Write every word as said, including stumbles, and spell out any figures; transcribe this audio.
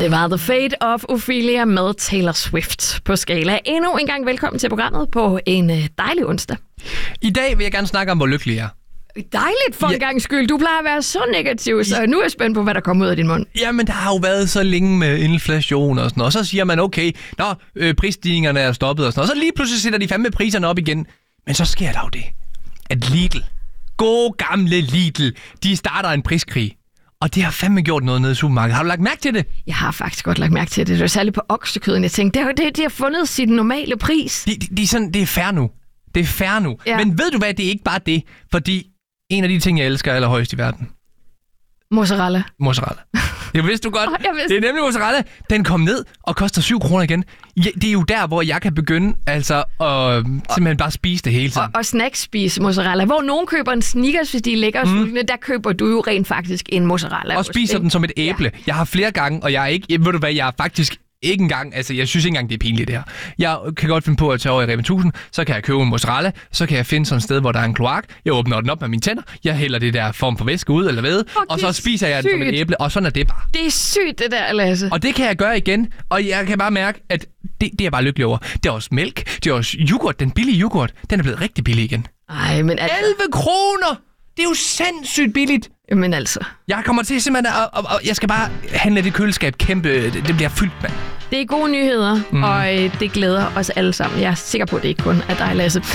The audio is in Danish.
Det var The Fate of Ophelia med Taylor Swift på Skala. Endnu en gang velkommen til programmet på en dejlig onsdag. I dag vil jeg gerne snakke om, hvor lykkelig jeg er. Dejligt for ja. en gang skyld. Du plejer at være så negativ, så nu er jeg spændt på, hvad der kommer ud af din mund. Jamen, der har jo været så længe med inflation og sådan noget. Og så siger man, okay, nå, øh, prisstigningerne er stoppet og sådan noget. Og så lige pludselig sætter de fandme priserne op igen. Men så sker der jo det, at Lidl, gode gamle Lidl, de starter en priskrig. Og det har fandme gjort noget nede i supermarkedet. Har du lagt mærke til det? Jeg har faktisk godt lagt mærke til det. Det er særligt på oksekøden. Jeg tænkte, det, det, de har fundet sin normale pris. De, de, de er sådan, det er fair nu. Det er fair nu. Ja. Men ved du hvad, det er ikke bare det. Fordi en af de ting, jeg elsker allerhøjst i verden. Mozzarella. Mozzarella. Det vidste du godt. Oh, vidste. Det er nemlig mozzarella. Den kom ned og koster syv kroner igen. Ja, det er jo der, hvor jeg kan begynde altså at simpelthen bare spise det hele tiden. Og, og snackspise mozzarella. Hvor nogen køber en Snickers, hvis de er lækre og mm. sultne, der køber du jo rent faktisk en mozzarella. Og spiser den som et æble. Ja. Jeg har flere gange, og jeg er ikke... Ved du hvad, jeg er faktisk... Ikke engang, altså jeg synes ikke engang, det er pinligt det her. Jeg kan godt finde på at tage over i Rema tusind, så kan jeg købe en mozzarella, så kan jeg finde sådan et sted, hvor der er en kloak. Jeg åbner den op med mine tænder, jeg hælder det der form for væske ud eller ved, oh, og så spiser jeg den som et æble, og sådan er det bare. Det er sygt det der, Lasse. Og det kan jeg gøre igen, og jeg kan bare mærke, at det, det er jeg bare lykkelig over. Det er også mælk, det er også yoghurt, den billige yoghurt, den er blevet rigtig billig igen. Ej, men altså... elleve kroner! Det er jo sindssygt billigt. Men altså... Jeg kommer til simpelthen, og, og, og jeg skal bare handle det køleskab kæmpe, det, det bliver fyldt med. Det er gode nyheder, mm. og øh, det glæder os alle sammen. Jeg er sikker på, at det ikke kun er dig, Lasse.